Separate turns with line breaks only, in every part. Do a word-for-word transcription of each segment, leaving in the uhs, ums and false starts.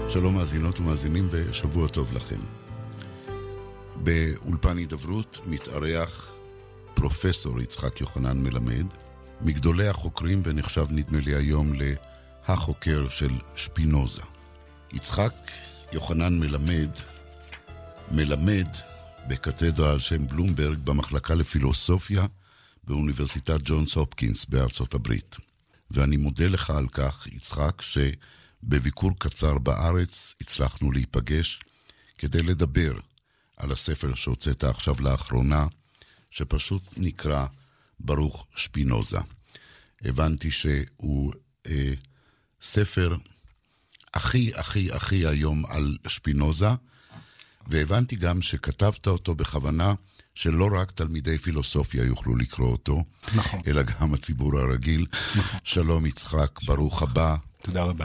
שלום מאזינות ומאזינים ושבוע טוב לכם. באולפן הידברות מתארח פרופסור יצחק יוחנן מלמד, מגדולי החוקרים ונחשב נדמה לי היום להחוקר של שפינוזה. יצחק יוחנן מלמד מלמד בקתדרה על שם בלומברג במחלקה לפילוסופיה באוניברסיטת ג'ונס הופקינס בארצות הברית. ואני מודה לך על כך, יצחק, שבביקור קצר בארץ הצלחנו להיפגש כדי לדבר על הספר שהוצאת עכשיו לאחרונה, שפשוט נקרא ברוך שפינוזה. הבנתי שהוא אה, ספר הכי הכי הכי היום על שפינוזה, והבנתי גם שכתבת אותו בכוונה שלא רק תלמידי פילוסופיה יוכלו לקרוא אותו,
נכון.
אלא גם הציבור הרגיל. נכון. שלום יצחק, שלום. ברוך הבא.
תודה רבה.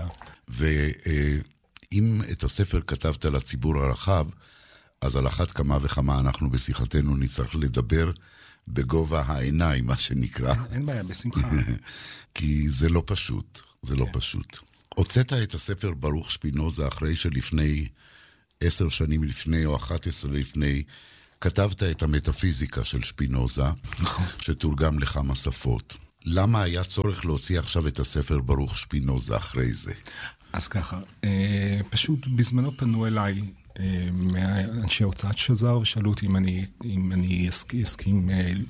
ואם את הספר כתבת לציבור הרחב, אז על אחת כמה וכמה אנחנו בשיחתנו נצטרך לדבר בגובה העיניים, מה שנקרא.
אין בעיה, בשמחה.
כי זה לא פשוט, זה לא פשוט. הוצאת את הספר ברוך שפינוזה אחרי שלפני עשר שנים לפני או אחת עשרה לפני, כתבת את המטאפיזיקה של שפינוזה, נכון. שתורגם לכמה שפות. למה היה צורך להוציא עכשיו את הספר ברוך שפינוזה אחרי זה?
אז ככה, פשוט בזמנו פנו אליי מאנשי הוצאת שזר ושאלו אותי אם אני, אם אני אסכים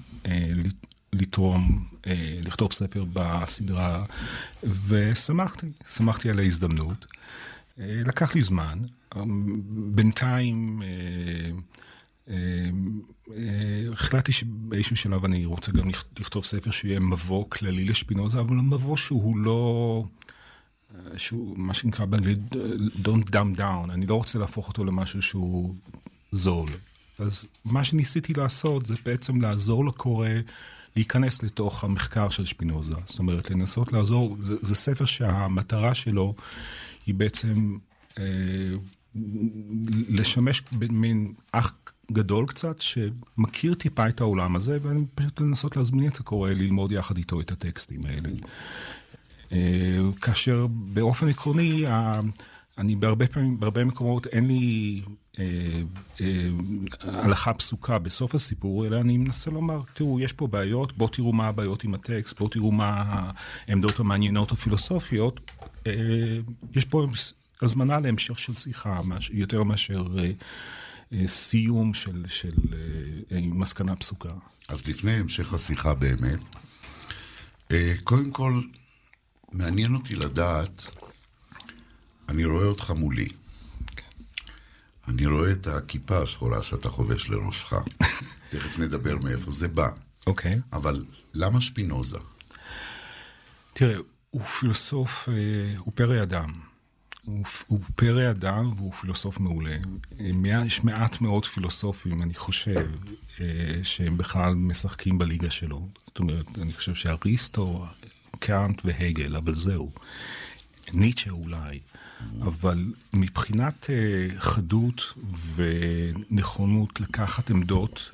לתרום, לכתוב ספר בסדרה, ושמחתי, שמחתי על ההזדמנות. לקח לי זמן, בינתיים החלטתי שבאיזשהו שלב אני רוצה גם לכתוב ספר שיהיה מבוא כללי לשפינוזה, אבל מבוא שהוא לא, שהוא מה שנקרא באנגלית don't dumb down, אני לא רוצה להפוך אותו למשהו שהוא זול. אז מה שניסיתי לעשות זה בעצם לעזור לקורא להיכנס לתוך המחקר של שפינוזה, זאת אומרת לנסות לעזור, זה, זה ספר שהמטרה שלו היא בעצם אה, לשמש במין אח גדול קצת, שמכיר טיפה את העולם הזה, ואני פשוט לנסות להזמין את הקורא ללמוד יחד איתו את הטקסטים האלה. כאשר באופן עקרוני, אני בהרבה פעמים, בהרבה מקומות, אין לי הלכה פסוקה בסוף הסיפור, אלא אני מנסה לומר, תראו, יש פה בעיות, בואו תראו מה הבעיות עם הטקסט, בואו תראו מה העמדות המעניינות הפילוסופיות. יש פה הזמנה להמשך של שיחה, יותר מאשר סיום של, של מסקנה פסוקה.
אז לפני המשך השיחה באמת, קודם כל, מעניין אותי לדעת, אני רואה אותך מולי. אני רואה את הכיפה השחורה שאתה חובש לראשך. תכף נדבר מאיפה זה בא.
אוקיי.
אבל למה שפינוזה?
תראה, הוא פילוסוף, הוא פרא אדם. הוא, הוא פרא אדם והוא פילוסוף מעולה. יש מעט מאוד פילוסופים, אני חושב, שהם בכלל משחקים בליגה שלו. זאת אומרת, אני חושב שאריסטו, קאנט והגל, אבל זהו. ניטשה אולי. אבל מבחינת חדות ונכונות לקחת עמדות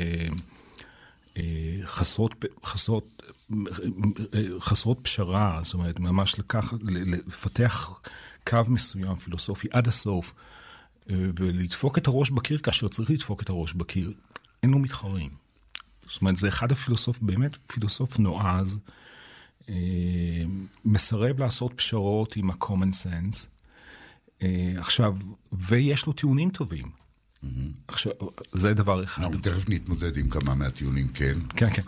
חסרות, חסרות, חסרות פשרה, זאת אומרת, ממש לקחת, לפתח קו מסוים פילוסופי עד הסוף, ולדפוק את הראש בקיר כאשר צריך לדפוק את הראש בקיר. אין לו מתחרים. זאת אומרת, זה אחד הפילוסוף, באמת פילוסוף נועז, מסרב לעשות פשרות עם ה-common sense, עכשיו, ויש לו טיעונים טובים. עכשיו, זה דבר אחד.
אנחנו תכף נתמודד עם כמה מהטיעונים, כן.
כן, כן.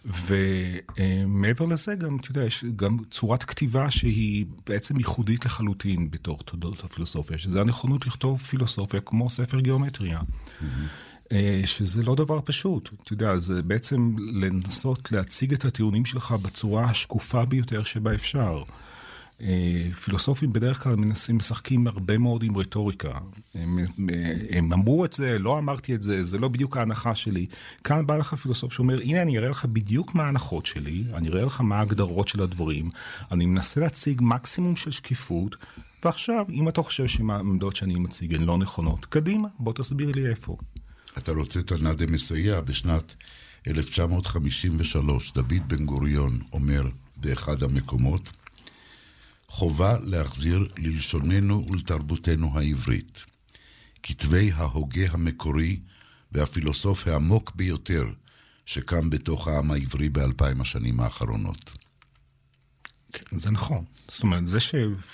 ומעבר לזה גם, אתה יודע, יש גם צורת כתיבה שהיא בעצם ייחודית לחלוטין בתור תולדות הפילוסופיה, שזה הנכונות לכתוב פילוסופיה כמו ספר גיאומטריה. שזה לא דבר פשוט, אתה יודע, זה בעצם לנסות להציג את הטיעונים שלך בצורה השקופה ביותר שבה אפשר. פילוסופים בדרך כלל מנסים, משחקים הרבה מאוד עם רטוריקה. הם, הם אמרו את זה, לא אמרתי את זה, זה לא בדיוק ההנחה שלי. כאן בא לך פילוסוף שאומר, הנה אני אראה לך בדיוק מה ההנחות שלי, אני אראה לך מה ההגדרות של הדברים, אני מנסה להציג מקסימום של שקיפות, ועכשיו, אם אתה חושב שהעמדות שאני מציג הן לא נכונות, קדימה, בוא תסביר לי איפה.
אתה רוצה את הנדה מסייע בשנת אלף תשע מאות חמישים ושלוש, דוד בן גוריון אומר באחד המקומות, חובה להחזיר ללשוננו ולתרבותנו העברית. כתבי ההוגה המקורי והפילוסוף העמוק ביותר שקם בתוך העם העברי באלפיים השנים האחרונות.
כן, זה נכון. זאת אומרת, זה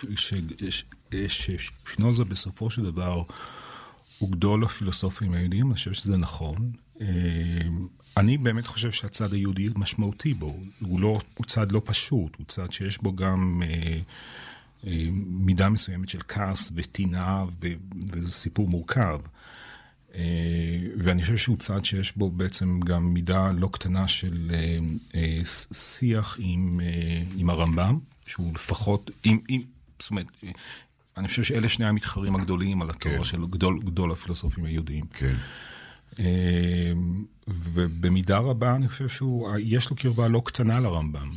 ששפינוזה בסופו של דבר הוא גדול הפילוסופים היהודים, אני חושב שזה נכון. אני באמת חושב שהצד היהודי משמעותי בו. הוא, לא, הוא צד לא פשוט, הוא צד שיש בו גם אה, אה, מידה מסוימת של כעס וטינה, ו, וזה סיפור מורכב. אה, ואני חושב שהוא צד שיש בו בעצם גם מידה לא קטנה של אה, אה, שיח עם, אה, עם הרמב"ם, שהוא לפחות, עם, עם, זאת אומרת, אני חושב שאלה שני המתחרים הגדולים על התואר כן. של גדול, גדול הפילוסופים היהודיים.
כן.
ובמידה רבה אני חושב שיש לו קרבה לא קטנה לרמב"ם.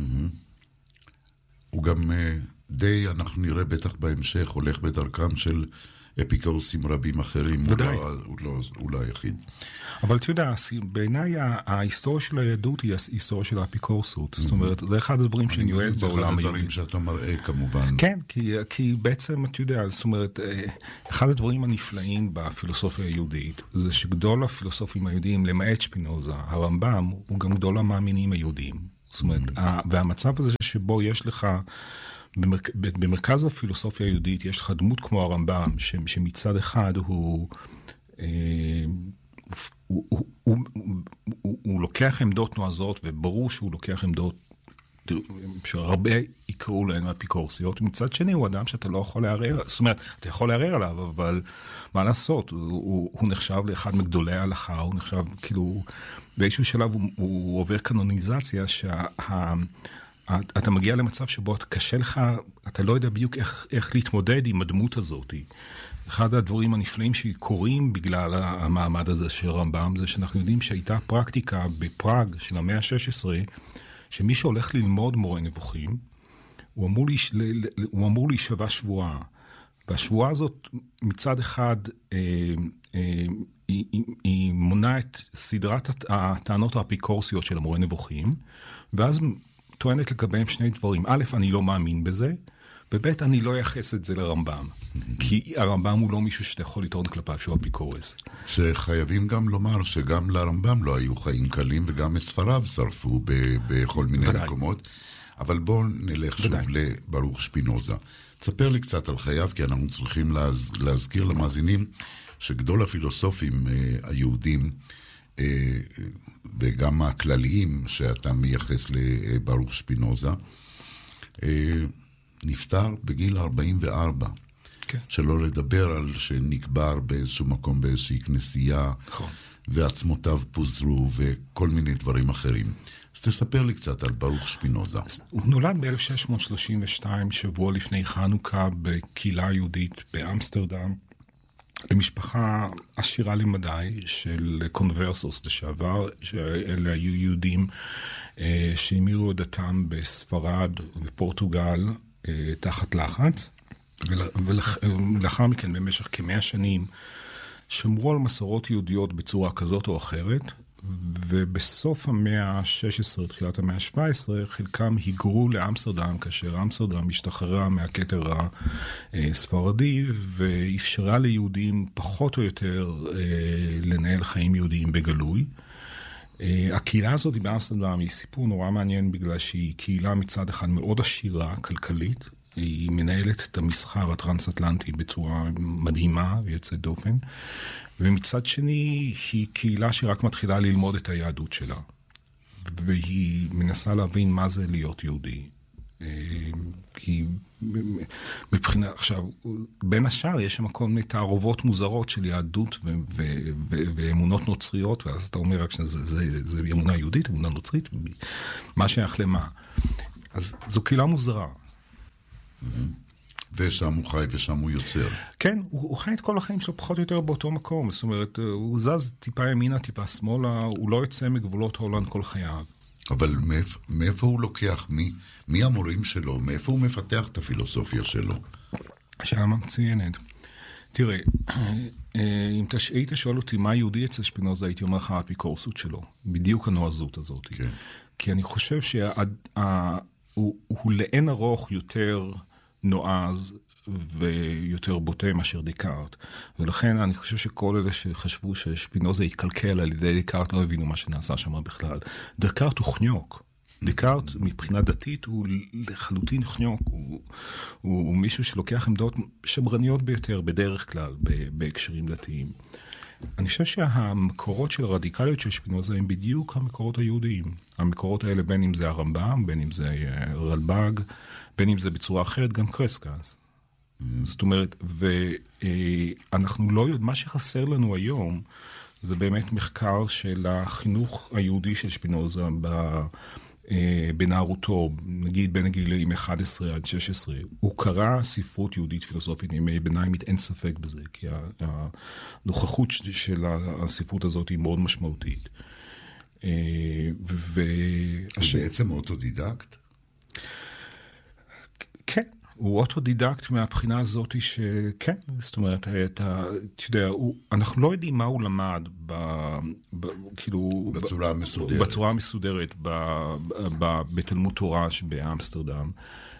הוא גם די, אנחנו נראה בטח בהמשך, הולך בדרכם של אפיקורסים רבים אחרים.
ודאי.
הוא לא, הוא לא היחיד.
אבל אתה יודע, בעיניי ההיסטוריה של היהדות היא ההיסטוריה של האפיקורסות. זאת אומרת, זה אחד הדברים שאני אוהב בעולם היהודי.
זה אחד הדברים שאתה מראה כמובן.
כן, כי, כי בעצם, אתה יודע, זאת אומרת, אחד הדברים הנפלאים בפילוסופיה היהודית, זה שגדול הפילוסופים היהודיים, למעט שפינוזה, הרמב"ם, הוא גם גדול המאמינים היהודיים. זאת אומרת, והמצב הזה שבו יש לך, במרכז הפילוסופיה היהודית, יש לך דמות כמו הרמב"ם, שמצד אחד הוא... הוא, הוא, הוא, הוא, הוא לוקח עמדות נועזות, וברור שהוא לוקח עמדות שהרבה יקראו להן אפיקורסיות. מצד שני, הוא אדם שאתה לא יכול לערער, זאת אומרת, אתה יכול לערער עליו, אבל מה לעשות? הוא, הוא, הוא נחשב לאחד מגדולי ההלכה, הוא נחשב, כאילו, באיזשהו שלב הוא, הוא עובר קנוניזציה, שה... אתה מגיע למצב שבו אתה קשה לך, אתה לא יודע בדיוק איך, איך להתמודד עם הדמות הזאת. אחד הדברים הנפלאים שקורים בגלל המעמד הזה של רמב"ם, זה שאנחנו יודעים שהייתה פרקטיקה בפראג של המאה ה-שש עשרה, שמי שהולך ללמוד מורה נבוכים, הוא אמור, להיש... הוא אמור להישבע שבועה. והשבועה הזאת מצד אחד, אה, אה, היא, היא, היא מונה את סדרת הטענות האפיקורסיות של המורה נבוכים, ואז טוענת לגביהם שני דברים. א', אני לא מאמין בזה, וב', אני לא יחס את זה לרמב"ם. כי הרמב"ם הוא לא מישהו שאתה יכול לטעון כלפיו שהוא אפיקורס.
שחייבים גם לומר שגם לרמב"ם לא היו חיים קלים, וגם את ספריו שרפו ב- בכל מיני ודאי. מקומות. אבל בואו נלך ודאי. שוב לברוך שפינוזה. תספר לי קצת על חייו, כי אנחנו צריכים להז... להזכיר למאזינים שגדול הפילוסופים אה, היהודים, אה, וגם הכלליים שאתה מייחס לברוך שפינוזה, אה, נפטר בגיל ארבעים וארבע. כן. שלא לדבר על שנקבר באיזשהו מקום, באיזושהי כנסייה, נכון. ועצמותיו פוזרו וכל מיני דברים אחרים. אז תספר לי קצת על ברוך שפינוזה.
הוא נולד ב-אלף שש מאות שלושים ושתיים, שבוע לפני חנוכה, בקהילה יהודית באמסטרדם, למשפחה עשירה למדי של קונברסוס לשעבר, שאלה היו יהודים אה, שהמירו את דתם בספרד ופורטוגל אה, תחת לחץ, ולאחר מכן במשך כמאה שנים שמרו על מסורות יהודיות בצורה כזאת או אחרת, ובסוף המאה ה-שש עשרה, תחילת המאה ה-שבע עשרה, חלקם היגרו לאמסטרדם, כאשר אמסטרדם השתחררה מהכתר הספרדי, ואפשרה ליהודים פחות או יותר לנהל חיים יהודיים בגלוי. הקהילה הזאת באמסטרדם היא סיפור נורא מעניין, בגלל שהיא קהילה מצד אחד מאוד עשירה, כלכלית, היא מנהלת את המסחר הטרנס-אטלנטי בצורה מדהימה ויוצאת דופן, ומצד שני היא קהילה שרק מתחילה ללמוד את היהדות שלה, והיא מנסה להבין מה זה להיות יהודי. כי מבחינה, עכשיו, בין השאר יש שם כל מיני תערובות מוזרות של יהדות ו- ו- ו- ואמונות נוצריות, ואז אתה אומר רק שזה זה, זה אמונה יהודית, אמונה נוצרית, מה שייך למה. אז זו קהילה מוזרה.
ושם הוא חי ושם הוא יוצר.
כן, הוא, הוא חי את כל החיים שלו פחות או יותר באותו מקום. זאת אומרת, הוא זז טיפה ימינה, טיפה שמאלה, הוא לא יוצא מגבולות הולנד כל חייו.
אבל מאיפה, מאיפה הוא לוקח? מי, מי המורים שלו? מאיפה הוא מפתח את הפילוסופיה שלו?
שאלה מצוינת. תראה, אם היית שואל אותי מה יהודי אצל שפינוזה, הייתי אומר לך האפיקורסות שלו. בדיוק הנועזות הזאת. כן. כי אני חושב שה... הוא, הוא לאין ארוך יותר נועז ויותר בוטה מאשר דקארט. ולכן אני חושב שכל אלה שחשבו ששפינוזה התקלקל על ידי דקארט לא הבינו מה שנעשה שם בכלל. דקארט הוא חניוק. דקארט מבחינה דתית הוא לחלוטין חניוק. הוא, הוא, הוא מישהו שלוקח עמדות שמרניות ביותר בדרך כלל בהקשרים דתיים. אני חושב שהמקורות של הרדיקליות של שפינוזה הם בדיוק המקורות היהודיים. המקורות האלה בין אם זה הרמב"ם, בין אם זה רלב"ג, בין אם זה בצורה אחרת גם קרסקס. זאת אומרת, ואנחנו לא יודעים, מה שחסר לנו היום, זה באמת מחקר של החינוך היהודי של שפינוזה בנערותו, נגיד בין הגילאים אחד עשרה עד שש עשרה. הוא קרא ספרות יהודית פילוסופית מימי ביניים, אין ספק בזה, כי הנוכחות של הספרות הזאת היא מאוד משמעותית.
זה בעצם אוטודידקט?
כן. הוא אוטודידקט מהבחינה הזאת שכן, זאת אומרת, אתה, אתה יודע, הוא, אנחנו לא יודעים מה הוא למד ב, ב, כאילו,
בצורה המסודרת.
בצורה המסודרת, ב, ב, בתלמוד תורה באמסטרדם.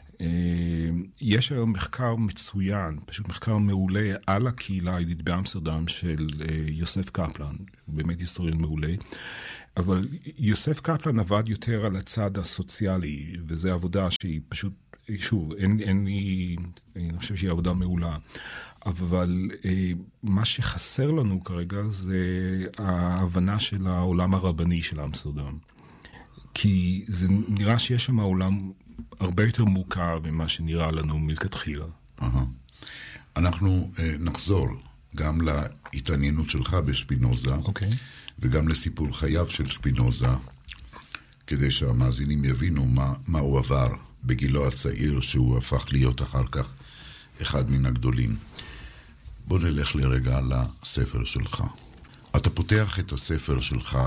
יש היום מחקר מצוין, פשוט מחקר מעולה על הקהילה היהודית באמסטרדם של יוסף קפלן, באמת היסטוריון מעולה. אבל יוסף קפלן עבד יותר על הצד הסוציאלי, וזו עבודה שהיא פשוט שוב, אין, אין לי, אני חושב שהיא עבודה מעולה, אבל אה, מה שחסר לנו כרגע זה ההבנה של העולם הרבני של אמסטרדם. כי זה נראה שיש שם העולם הרבה יותר מורכב ממה שנראה לנו מלכתחילה.
Uh-huh. אנחנו אה, נחזור גם להתעניינות שלך בשפינוזה, okay. וגם לסיפור חייו של שפינוזה, כדי שהמאזינים יבינו מה, מה הוא עבר בגילו הצעיר, שהוא הפך להיות אחר כך אחד מן הגדולים. בוא נלך לרגע לספר שלך. אתה פותח את הספר שלך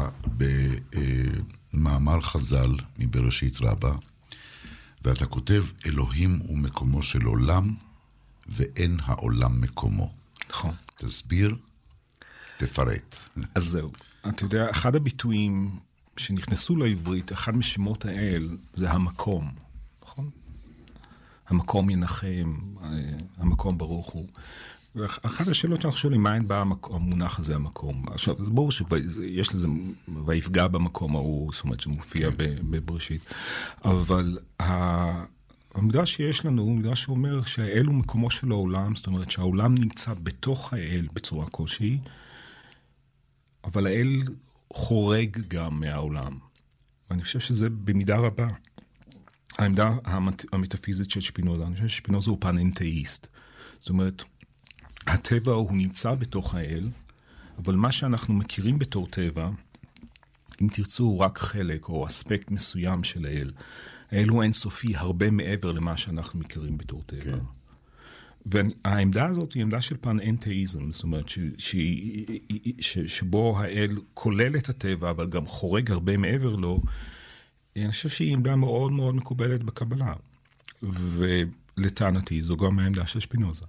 במאמר חז"ל מבראשית רבה, ואתה כותב, אלוהים הוא מקומו של עולם, ואין העולם מקומו.
נכון.
תסביר, תפרט.
אז זהו. אתה יודע, אחד הביטויים שנכנסו לעברית, אחד משמות האל, זה המקום. נכון? המקום ינחם, המקום ברוך הוא. ואחת השאלות שאנחנו שואלים, מה אין בה המונח הזה המקום? עכשיו, זה ברור שיש לזה, ויפגע במקום ההוא, זאת אומרת, שמופיע בבראשית. אבל המדרש שיש לנו, הוא מדרש שאומר שהאל הוא מקומו של העולם, זאת אומרת שהעולם נמצא בתוך האל בצורה כלשהי, אבל האל חורג גם מהעולם. ואני חושב שזה במידה רבה. העמדה המטאפיזית של שפינוזה, אני חושב ששפינוזה הוא פן-אנתאיסט. זאת אומרת, הטבע הוא נמצא בתוך האל, אבל מה שאנחנו מכירים בתור טבע, אם תרצו, הוא רק חלק או אספקט מסוים של האל. האל הוא אינסופי הרבה מעבר למה שאנחנו מכירים בתור טבע. כן. והעמדה הזאת היא עמדה של פן-אנתאיזם, זאת אומרת, ש, ש, ש, שבו האל כולל את הטבע, אבל גם חורג הרבה מעבר לו, אני חושב שהיא עמדה מאוד מאוד מקובלת בקבלה. ולטענתי, זו גם העמדה של שפינוזה.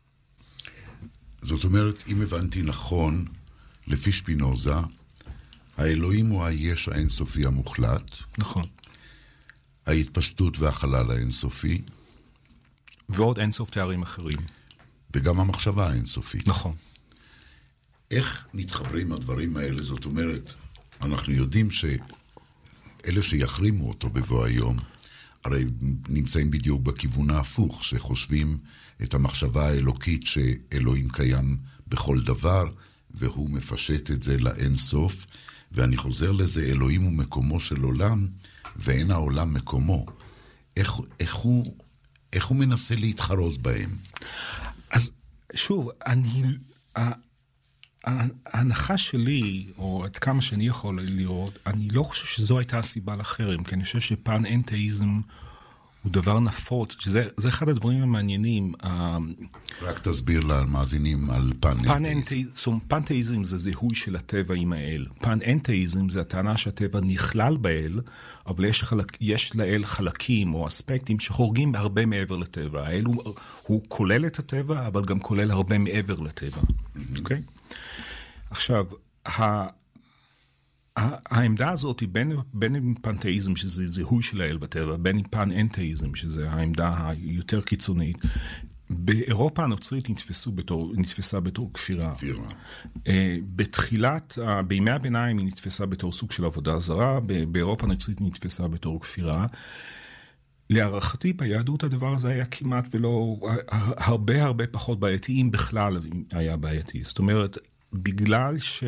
זאת אומרת, אם הבנתי נכון, לפי שפינוזה, האלוהים הוא היש האינסופי המוחלט.
נכון.
ההתפשטות והחלל האינסופי.
ועוד אינסוף תארים אחרים.
וגם המחשבה האינסופית.
נכון.
איך מתחברים הדברים האלה? זאת אומרת, אנחנו יודעים שאלה שיחרימו אותו בבוא היום, הרי נמצאים בדיוק בכיוון ההפוך, שחושבים את המחשבה האלוקית שאלוהים קיים בכל דבר, והוא מפשט את זה לאין סוף, ואני חוזר לזה, אלוהים הוא מקומו של עולם, ואין העולם מקומו. איך, איך הוא... איך הוא מנסה להתחרות בהם?
אז שוב, אני, ההנחה שלי, או עד כמה שאני יכול לראות, אני לא חושב שזו הייתה הסיבה לחרם, כי אני חושב שפן-אנתאיזם הוא דבר נפוץ, שזה זה אחד הדברים המעניינים.
רק תסביר למאזינים על פן-אנתאיזם.
פן-אנתאיזם זה זיהוי של הטבע עם האל. פן-אנתאיזם זה הטענה שהטבע נכלל באל, אבל יש, חלק, יש לאל חלקים או אספקטים שחורגים בהרבה מעבר לטבע. האל הוא, הוא כולל את הטבע, אבל גם כולל הרבה מעבר לטבע. אוקיי? עכשיו, ה... העמדה הזאת היא בין, בין עם פנתאיזם, שזה זיהוי של האל בטבע, בין עם פן-אנתאיזם, שזה העמדה היותר קיצונית. באירופה הנוצרית נתפסו בתור, נתפסה בתור כפירה. כפירה. בתחילת, בימי הביניים היא נתפסה בתור סוג של עבודה זרה, באירופה הנוצרית נתפסה בתור כפירה. להערכתי ביהדות הדבר הזה היה כמעט ולא, הרבה הרבה פחות בעייתי, אם בכלל היה בעייתי. זאת אומרת, בגלל ש...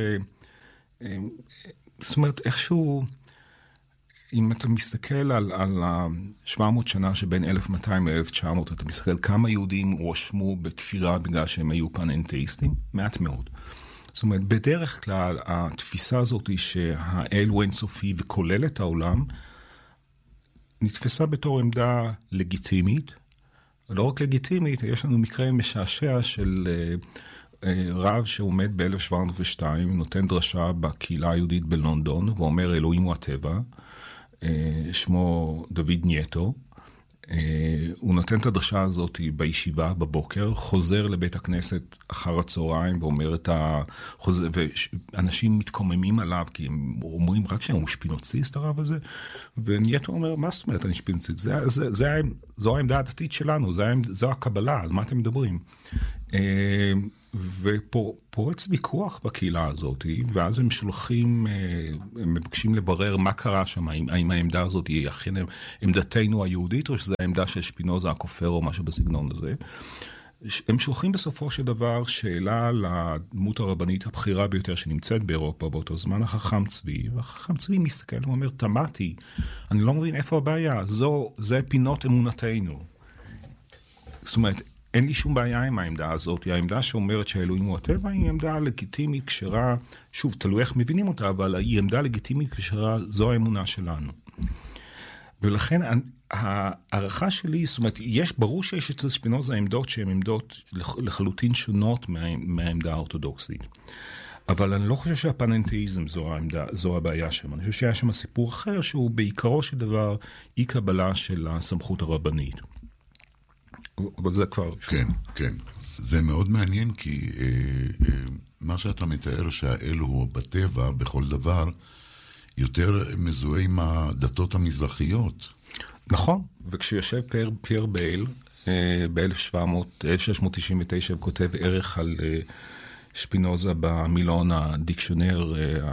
זאת אומרת, איכשהו, אם אתה מסתכל על, על ה-שבע מאות שנה שבין אלף ומאתיים ל-אלף ותשע מאות, אתה מסתכל כמה יהודים הואשמו בכפירה בגלל שהם היו פן-אנתאיסטים, מעט מאוד. זאת אומרת, בדרך כלל התפיסה הזאת היא שהאל הוא אינסופי וכולל את העולם, נתפסה בתור עמדה לגיטימית, לא רק לגיטימית, יש לנו מקרה משעשע של רב שעומד ב-אלף שבע מאות ושתיים, נותן דרשה בקהילה היהודית בלונדון, ואומר אלוהים הוא הטבע, שמו דוד נייטו, הוא נותן את הדרשה הזאת בישיבה בבוקר, חוזר לבית הכנסת אחר הצהריים ואומר את ה... חוזר, ואנשים מתקוממים עליו, כי הם אומרים רק שהוא שפינוציסט הרב הזה, ונייטו אומר, מה זאת אומרת אני שפינוציסט? זה, זה, זה, זו העמדה הדתית שלנו, זו, זו הקבלה, על מה אתם מדברים? ופורץ ויכוח בקהילה הזאת, ואז הם שולחים, הם מבקשים לברר מה קרה שם, האם העמדה הזאת היא אכן עמדתנו היהודית, או שזו העמדה של שפינוזה הכופר או משהו בסגנון הזה. הם שולחים בסופו של דבר שאלה לדמות הרבנית הבכירה ביותר שנמצאת באירופה באותו זמן, החכם צבי, והחכם צבי מסתכל ואומר, תמתי, אני לא מבין איפה הבעיה, זו, זה פינות אמונתנו. זאת אומרת, אין לי שום בעיה עם העמדה הזאת, העמדה שאומרת שהאלוהים הוא הטבע, היא עמדה לגיטימית, כשרה, שוב, תלוי איך מבינים אותה, אבל היא עמדה לגיטימית כשרה, זו האמונה שלנו. ולכן הערכה שלי, זאת אומרת, יש, ברור שיש אצל שפינוזה עמדות שהן עמדות לחלוטין שונות מה, מהעמדה האורתודוקסית. אבל אני לא חושב שהפננתאיזם זו העמדה, זו הבעיה שם. אני חושב שהיה שם סיפור אחר, שהוא בעיקרו של דבר אי קבלה של הסמכות הרבנית. אבל זה כבר...
כן, כן. זה מאוד מעניין, כי אה, אה, מה שאתה מתאר שהאל הוא בטבע, בכל דבר, יותר מזוהה עם הדתות המזרחיות.
נכון, וכשיושב פייר, פייר בייל, אה, ב-אלף שש מאות תשעים ותשע, הוא כותב ערך על אה, שפינוזה במילון הדיקשונר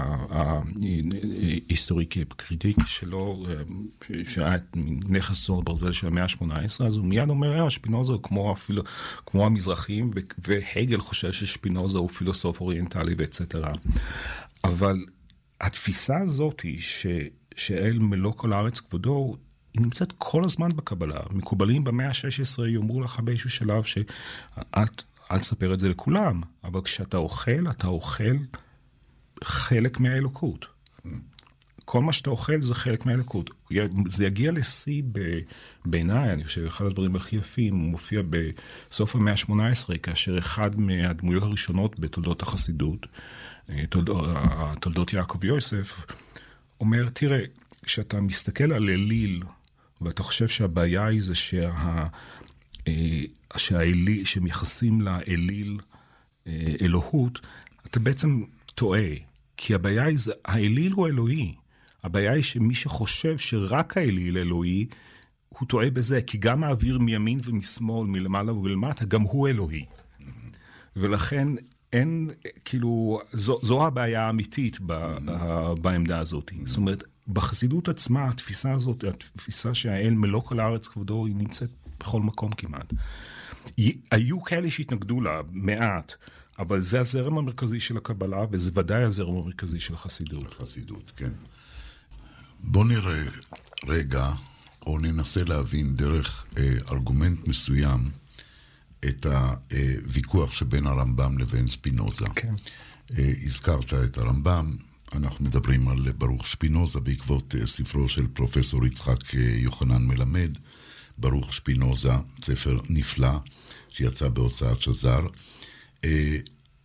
ההיסטוריקי קריטיק שלו, שהיה נכס סוד ברזל של המאה ה-שמונה עשרה, אז הוא מיד אומר, שפינוזה כמו, אפילו, כמו המזרחים, והגל חושב ששפינוזה הוא פילוסוף אוריינטלי ואצטרה. אבל התפיסה הזאת היא שאל מלוא כל הארץ כבודו, היא נמצאת כל הזמן בקבלה. מקובלים במאה ה-שש עשרה יאמרו לך באיזשהו שלב שאת אל תספר את זה לכולם, אבל כשאתה אוכל, אתה אוכל חלק מהאלוקות. כל מה שאתה אוכל זה חלק מהאלוקות. זה יגיע לשיא בעיניי, אני חושב, אחד הדברים הכי יפים, הוא מופיע בסוף המאה ה-שמונה עשרה, כאשר אחד מהדמויות הראשונות בתולדות החסידות, תולדות יעקב יוסף, אומר, תראה, כשאתה מסתכל על אליל, ואתה חושב שהבעיה היא זה שה... שהאליל, שמייחסים לאליל אלוהות, אתה בעצם טועה, כי הבעיה היא, האליל הוא אלוהי. הבעיה היא שמי שחושב שרק האליל אלוהי, הוא טועה בזה, כי גם האוויר מימין ומשמאל, מלמעלה ולמטה, גם הוא אלוהי. ולכן אין, כאילו, זו, זו הבעיה האמיתית ב, בעמדה הזאת. זאת אומרת, בחסידות עצמה, התפיסה הזאת, התפיסה שהאל מלוא כל הארץ כבודו, היא נמצאת בכל מקום כמעט. היו כאלה שהתנגדו לה מעט, אבל זה הזרם המרכזי של הקבלה, וזה ודאי הזרם המרכזי של החסידות.
החסידות, כן. בוא נראה רגע, או ננסה להבין דרך אה, ארגומנט מסוים, את הוויכוח שבין הרמב"ם לבין ספינוזה.
כן.
אה, הזכרת את הרמב"ם, אנחנו מדברים על ברוך שפינוזה, בעקבות אה, ספרו של פרופסור יצחק אה, יוחנן מלמד, ברוך שפינוזה, ספר נפלא, שיצא בהוצאת שזר. אה,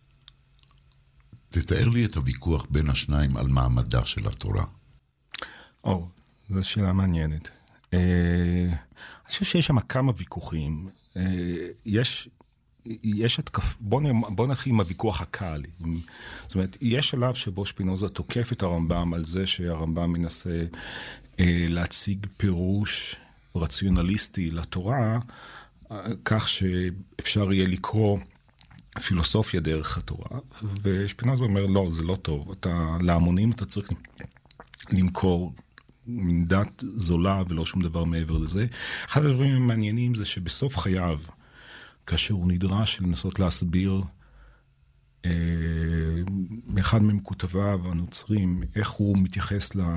תתאר לי את הוויכוח בין השניים על מעמדה של התורה.
או, זו שאלה מעניינת. אה, אני חושב שיש שם כמה ויכוחים. אה, יש, יש התקף, בוא, בוא נתחיל עם הוויכוח הקל. עם, זאת אומרת, יש שלב שבו שפינוזה תוקף את הרמב"ם על זה שהרמב"ם מנסה אה, להציג פירוש רציונליסטי לתורה, אה, כך שאפשר יהיה לקרוא פילוסופיה דרך התורה, ושפינוזה אומר, לא, זה לא טוב. אתה, להמונים אתה צריך למכור דת זולה ולא שום דבר מעבר לזה. אחד הדברים המעניינים זה שבסוף חייו, כאשר הוא נדרש לנסות להסביר אה, מאחד ממכותביו הנוצרים, איך הוא מתייחס ל,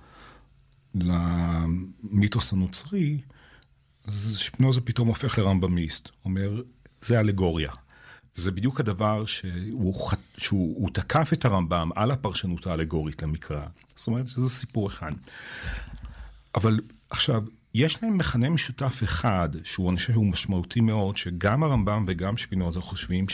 למיתוס הנוצרי, אז שפינוזה פתאום הופך לרמב"מיסט. הוא אומר, זה אלגוריה. וזה בדיוק הדבר שהוא, שהוא, שהוא תקף את הרמב"ם על הפרשנות האלגורית למקרא. זאת אומרת שזה סיפור אחד. אבל עכשיו, יש להם מכנה משותף אחד, שהוא אני חושב שהוא משמעותי מאוד, שגם הרמב"ם וגם שפינוזה חושבים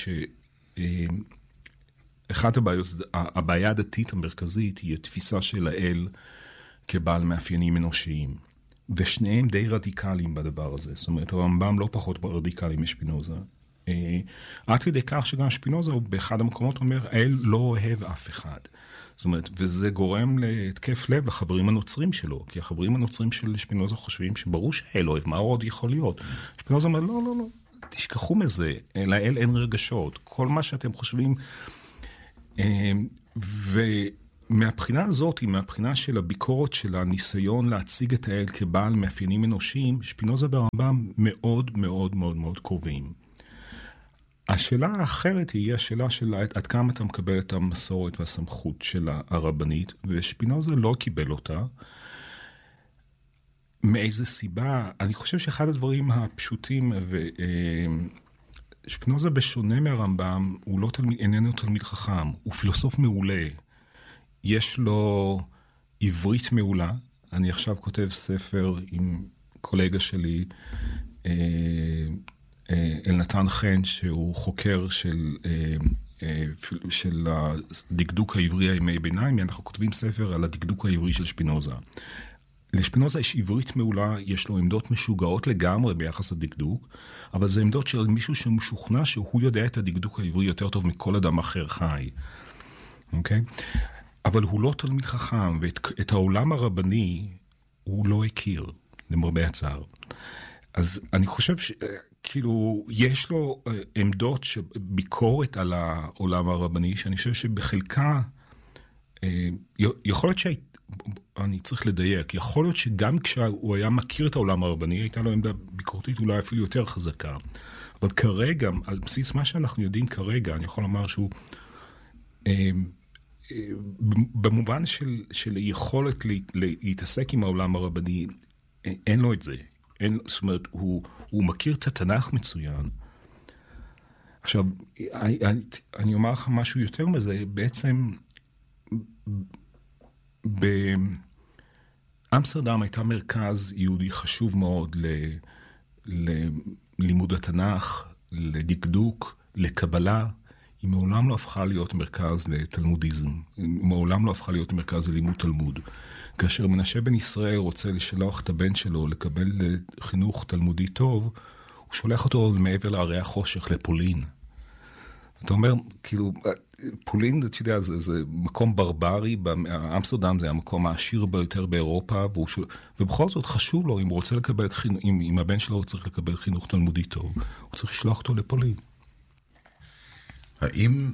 שאחת הבעיות, הבעיה הדתית המרכזית היא התפיסה של האל כבעל מאפיינים אנושיים. ושניהם די רדיקליים בדבר הזה. זאת אומרת, הרמב"ם לא פחות רדיקלי משפינוזה. עד כדי כך שגם שפינוזה הוא באחד המקומות אומר, האל לא אוהב אף אחד. זאת אומרת, וזה גורם להתקף לב לחברים הנוצרים שלו, כי החברים הנוצרים של שפינוזה חושבים שברור שהאל אוהב, מה עוד יכול להיות? שפינוזה אומר, לא, לא, לא, תשכחו מזה, לאל אין רגשות, כל מה שאתם חושבים, ומהבחינה הזאת, מהבחינה של הביקורת של הניסיון להציג את האל כבעל מאפיינים אנושיים, שפינוזה והרמב"ם מאוד מאוד מאוד מאוד קרובים. השאלה האחרת היא השאלה של עד כמה אתה מקבל את המסורת והסמכות של הרבנית, ושפינוזה לא קיבל אותה. מאיזה סיבה? אני חושב שאחד הדברים הפשוטים, שפינוזה בשונה מהרמב"ם, הוא לא תלמיד, איננו תלמיד חכם, הוא פילוסוף מעולה. יש לו עברית מעולה. אני עכשיו כותב ספר עם קולגה שלי, אלנתן חן, שהוא חוקר של, של הדקדוק העברי הימי ביניים. אנחנו כותבים ספר על הדקדוק העברי של שפינוזה. לשפינוזה יש עברית מעולה, יש לו עמדות משוגעות לגמרי ביחס לדקדוק, אבל זה עמדות של מישהו שמשוכנע שהוא יודע את הדקדוק העברי יותר טוב מכל אדם אחר חי. אוקיי? אבל הוא לא תלמיד חכם, ואת העולם הרבני הוא לא הכיר, למרבה הצער. אז אני חושב ש... כאילו, יש לו עמדות שביקורת על העולם הרבני, שאני חושב שבחלקה, יכול להיות שהי... אני צריך לדייק, יכול להיות שגם כשהוא היה מכיר את העולם הרבני, הייתה לו עמדה ביקורתית אולי אפילו יותר חזקה. אבל כרגע, על בסיס מה שאנחנו יודעים כרגע, אני יכול לומר שהוא, במובן של, של יכולת להתעסק עם העולם הרבני, אין לו את זה. אין, זאת אומרת, הוא, הוא מכיר את התנ"ך מצוין. עכשיו, אני, אני אומר לך משהו יותר מזה, בעצם באמסטרדם הייתה מרכז יהודי חשוב מאוד ל, ללימוד התנ"ך, לדקדוק, לקבלה. היא מעולם לא הפכה להיות מרכז לתלמודיזם. היא מעולם לא הפכה להיות מרכז ללימוד תלמוד. כאשר מנשה בן ישראל רוצה לשלוח את הבן שלו לקבל חינוך תלמודי טוב, הוא שולח אותו מעבר לערי החושך לפולין. אתה אומר, כאילו, פולין, אתה יודע, זה, זה מקום ברברי, אמסטרדם זה המקום העשיר ביותר באירופה, ובכל זאת חשוב לו, אם הוא רוצה לקבל, אם, אם הבן שלו צריך לקבל חינוך תלמודי טוב, הוא צריך לשלוח אותו לפולין.
האם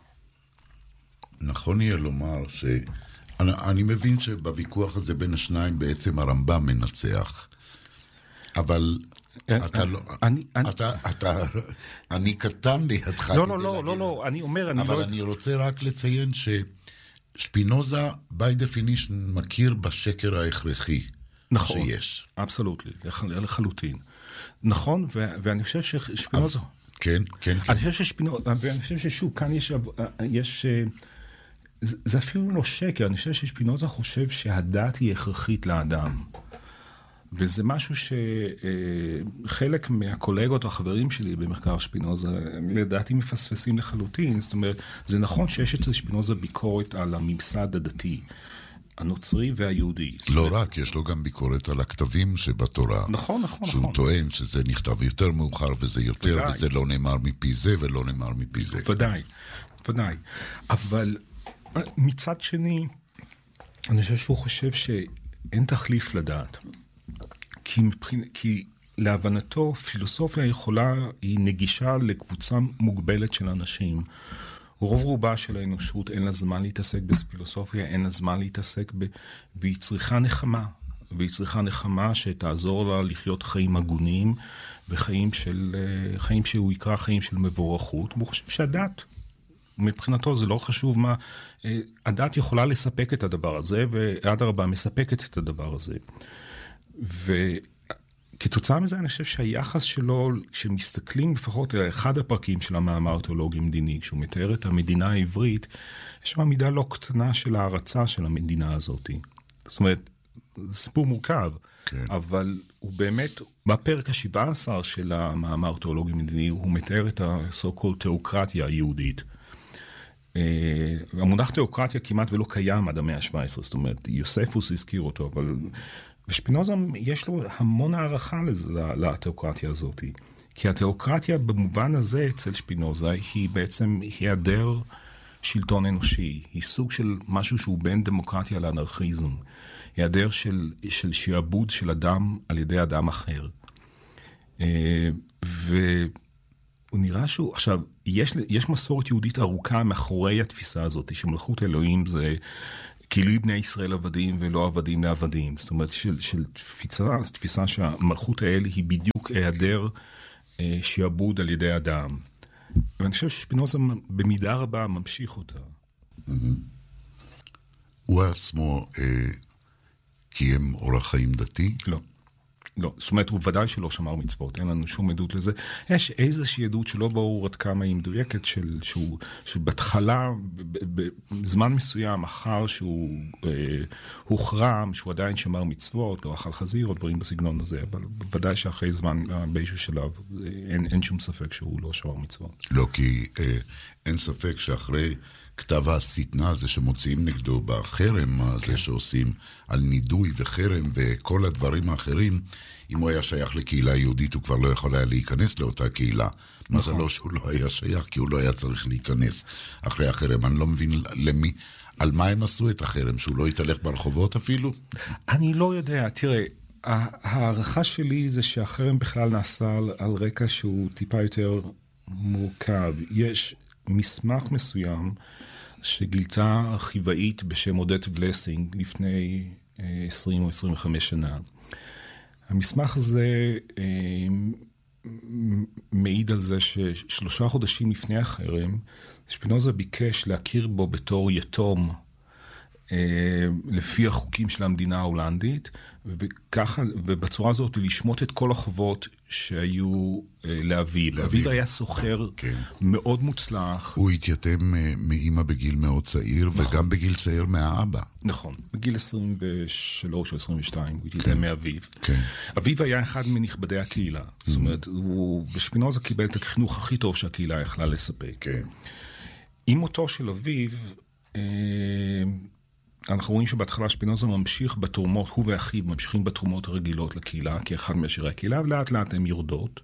נכון יהיה לומר ש... אני, אני מבין שבוויכוח הזה בין השניים בעצם הרמב"ם מנצח, אבל אתה לא... אני, אתה, אתה, אני קטן לידך.
לא, לא, לא, לא, לא, אני אומר...
אבל
אני,
אני רוצה רק לציין ששפינוזה, by definition, מכיר בשקר ההכרחי
נכון,
שיש.
אבסולוטלי, לחלוטין. נכון, ואני חושב ששפינוזה...
כן, כן, כן.
אני חושב ששפינוזה, ואני חושב ששוב, כאן יש... יש זה אפילו לא שקר, אני חושב ששפינוזה חושב שהדת היא הכרחית לאדם. וזה משהו שחלק מהקולגות או החברים שלי במחקר שפינוזה, לדעתי מפספסים לחלוטין. זאת אומרת, זה נכון שיש אצל שפינוזה ביקורת על הממסד הדתי. הנוצרי והיהודי.
לא רק, יש לו גם ביקורת על הכתבים שבתורה.
נכון, נכון,
שהוא
נכון.
טוען שזה נכתב יותר מאוחר וזה יותר, ודאי. וזה לא נאמר מפי זה ולא נאמר מפי זה.
ודאי, ודאי. אבל מצד שני, אני חושב שהוא חושב שאין תחליף לדעת. כי, מבחינ... כי להבנתו, פילוסופיה יכולה, היא נגישה לקבוצה מוגבלת של אנשים. רוב רובה של האנושות אין לה זמן להתעסק בפילוסופיה, אין לה זמן להתעסק ב... והיא צריכה נחמה. והיא צריכה נחמה שתעזור לה לחיות חיים הגונים, וחיים של, חיים שהוא יקרא חיים של מבורכות. והוא חושב שהדת, מבחינתו זה לא חשוב מה, הדת יכולה לספק את הדבר הזה, ועד הרבה מספקת את הדבר הזה. וכתוצאה מזה אני חושב שהיחס שלו, כשמסתכלים לפחות על אחד הפרקים של המאמר תיאולוגי מדיני, כשהוא מתאר את המדינה העברית, יש שם מידה לא קטנה של הערצה של המדינה הזאת. זאת אומרת, זה סיפור מורכב, כן. אבל הוא באמת, בפרק ה-שבע עשרה של המאמר תיאולוגי מדיני, הוא מתאר את ה-so-called תיאוקרטיה היהודית. המונח תיאוקרטיה כמעט ולא קיים עד המאה ה-שבע עשרה, זאת אומרת, יוספוס הזכיר אותו, אבל... ושפינוזה יש לו המון הערכה לתיאוקרטיה הזאת. כי התיאוקרטיה במובן הזה אצל שפינוזה היא בעצם היעדר שלטון אנושי. היא סוג של משהו שהוא בין דמוקרטיה לאנרכיזם. היעדר של, של שיעבוד של אדם על ידי אדם אחר. והוא נראה שהוא, עכשיו, יש, יש מסורת יהודית ארוכה מאחורי התפיסה הזאת, שמלכות אלוהים זה כאילו בני ישראל עבדים ולא עבדים לעבדים. זאת אומרת, של, של תפיסה, תפיסה שהמלכות האל היא בדיוק היעדר שיעבוד על ידי אדם. ואני חושב ששפינוזה במידה רבה ממשיך אותה.
הוא עצמו קיים אורח חיים דתי?
לא. לא. זאת אומרת, הוא ודאי שלא שמר מצוות. אין לנו שום עדות לזה. יש איזושהי עדות שלא ברור עד כמה היא מדויקת, של, שהוא, שבהתחלה, בזמן מסוים, אחר שהוא אה, הוחרם, שהוא עדיין שמר מצוות, לא אכל חזיר, או דברים בסגנון הזה, אבל ודאי שאחרי זמן, באיזשהו שלב, אין, אין שום ספק שהוא לא שמר מצוות.
לא, כי אה, אין ספק שאחרי כתב השטנה הזה שמוציאים נגדו בחרם הזה כן. שעושים על נידוי וחרם וכל הדברים האחרים, אם הוא היה שייך לקהילה יהודית, הוא כבר לא יכול היה להיכנס לאותה קהילה. נכון. מזלו שהוא לא היה שייך, כי הוא לא היה צריך להיכנס אחרי החרם. אני לא מבין למי, על מה הם עשו את החרם, שהוא לא יתהלך ברחובות אפילו?
אני לא יודע, תראה, הערכה שלי זה שהחרם בכלל נעשה על, על רקע שהוא טיפה יותר מורכב. יש מסמך מסוים שגילתה ארכיבאית בשם אודט בלסינג לפני עשרים או עשרים וחמש שנה. המסמך הזה אה, מעיד על זה ששלושה חודשים לפני החרם, שפינוזה ביקש להכיר בו בתור יתום, אה, לפי החוקים של המדינה ההולנדית, וככה, ובצורה הזאת לשמוט את כל החובות שהיו אה, לאביו. אביו היה סוחר כן. מאוד מוצלח.
הוא התייתם אה, מאמא בגיל מאוד צעיר, נכון. וגם בגיל צעיר מהאבא.
נכון, בגיל עשרים ושלוש או עשרים ושתיים הוא התייתם כן. מאביו.
כן.
אביו היה אחד מנכבדי הקהילה. Mm-hmm. זאת אומרת, הוא בשפינוזה קיבל את החינוך הכי טוב שהקהילה יכלה לספק.
כן.
עם מותו של אביו, אה, אנחנו רואים שבהתחלה שפינוזה ממשיך בתרומות, הוא ואחיו ממשיכים בתרומות הרגילות לקהילה, כאחד מהשירי הקהילה, ולאט לאט הן יורדות.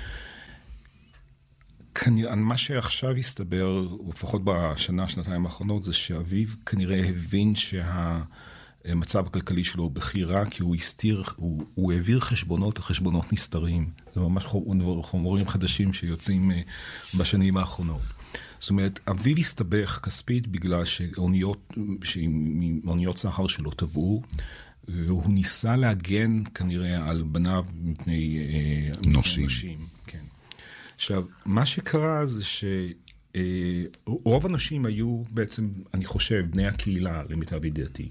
כנראה, מה שעכשיו הסתבר, לפחות בשנה, שנתיים האחרונות, זה שאביו כנראה הבין שהמצב הכלכלי שלו הוא בכי רע, כי הוא הסתיר, הוא, הוא העביר חשבונות לחשבונות נסתרים. זה ממש חומרים חדשים שיוצאים בשנים האחרונות. זאת אומרת, אביו הסתבך כספית בגלל שאוניות, שאוניות סחר שלו טבעו, והוא ניסה להגן כנראה על בניו מפני
נושים.
נושים. כן. עכשיו, מה שקרה זה שרוב הנשים היו בעצם, אני חושב, בני הקהילה למיטב ידיעתי.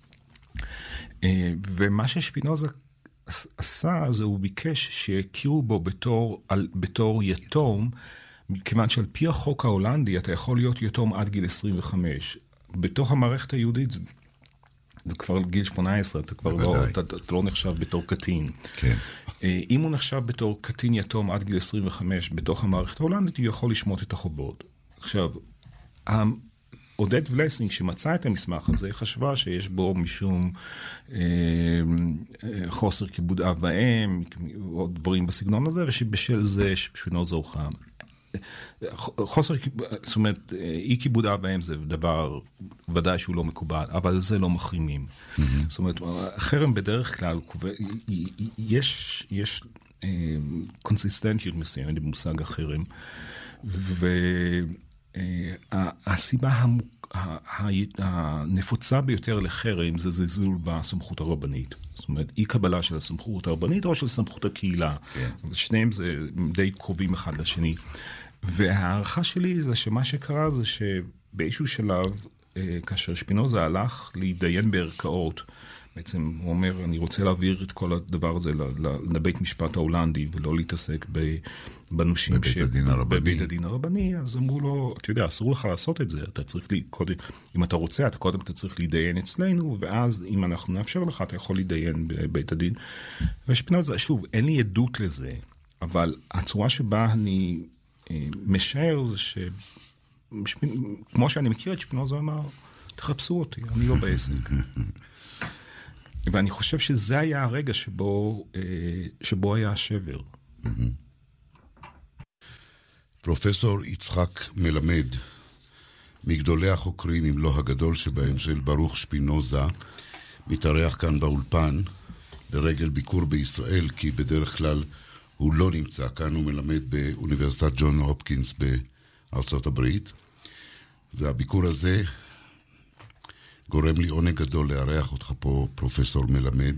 ומה ששפינוזה עשה, זה הוא ביקש שיכירו בו בתור, בתור יתום, כיוון שעל פי החוק ההולנדי אתה יכול להיות יתום עד גיל עשרים וחמש. בתוך המערכת היהודית זה, זה כבר גיל שמונה עשרה, אתה כבר לא, אתה, אתה לא נחשב בתור קטין.
כן.
אם הוא נחשב בתור קטין יתום עד גיל עשרים וחמש בתוך המערכת ההולנדית, הוא יכול לשמוט את החובות. עכשיו, עודד ולסינג, שמצא את המסמך הזה, חשבה שיש בו משום אה, חוסר כיבוד אב ואם, עוד דברים בסגנון הזה, ושבשל זה שפינוזה הוכרע. חוסר, זאת אומרת, אי כיבוד אב ואם זה דבר, ודאי שהוא לא מקובל, אבל זה לא מחרימים. Mm-hmm. זאת אומרת, חרם בדרך כלל, יש, יש קונסיסטנטיות מסוימת במושג החרם, והסיבה הנפוצה ביותר לחרם זה זלזול בסמכות הרבנית. זאת אומרת, אי קבלה של הסמכות הרבנית או של סמכות הקהילה. כן. שניהם זה די קרובים אחד לשני. והערכה שלי זה שמה שקרה זה שבאיזשהו שלב, כאשר שפינוזה הלך להידיין בערכאות, בעצם הוא אומר, אני רוצה להעביר את כל הדבר הזה לבית משפט ההולנדי, ולא להתעסק בנושים
בבית הדין הרבני.
בבית הדין הרבני, אז אמרו לו, אתה יודע, אסור לך לעשות את זה, אתה צריך, קודם, אם אתה רוצה, אתה קודם אתה צריך להידיין אצלנו, ואז אם אנחנו נאפשר לך, אתה יכול להידיין בבית הדין. ושפינוזה, שוב, אין לי עדות לזה, אבל הצורה שבה אני משער זה ש... כמו שאני מכיר את שפינוזה אמר, תחפשו אותי, אני לא בעסק. ואני חושב שזה היה הרגע שבו, שבו היה השבר.
פרופסור יצחק מלמד, מגדולי החוקרים, אם לא הגדול שבהם, של ברוך שפינוזה, מתארח כאן באולפן לרגל ביקור בישראל, כי בדרך כלל הוא לא נמצא כאן, הוא מלמד באוניברסיטת ג'ון הופקינס בארצות הברית, והביקור הזה גורם לי עונג גדול לארח אותך פה, פרופסור מלמד.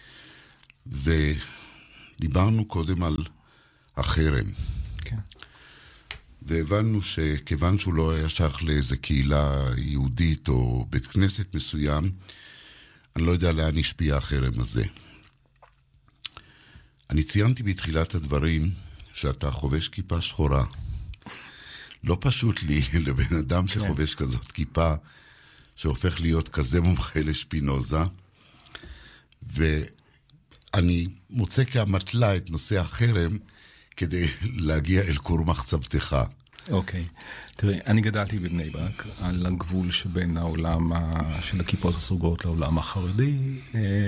ודיברנו קודם על החרם. כן. והבנו שכיוון שהוא לא היה שייך לאיזו קהילה יהודית או בית כנסת מסוים, אני לא יודע לאן השפיע החרם הזה. אני ציינתי בתחילת הדברים שאתה חובש כיפה שחורה. לא פשוט לי לבן אדם שחובש כן. כזאת כיפה, שהופך להיות כזה מומחה לשפינוזה, ואני מוצא כמטלה את נושא החרם, כדי להגיע אל כור מחצבתך.
אוקיי. תראה, אני גדלתי בבני ברק, על הגבול שבין העולם של הכיפות הסרוגות לעולם החרדי.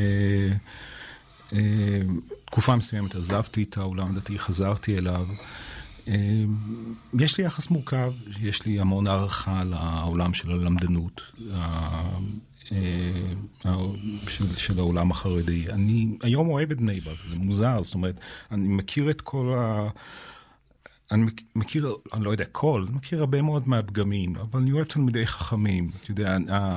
תקופה מסוימת עזבתי את העולם דתי, חזרתי אליו. יש לי יחס מורכב, יש לי המון הערכה לעולם של הלמדנות, של, של העולם החרדי. אני היום אוהב את בני ברק, זה מוזר, זאת אומרת, אני מכיר את כל ה... אני מכיר, אני לא יודע, כל, אני מכיר הרבה מאוד מהפגמים, אבל אני אוהב תלמידי חכמים, אתה יודע,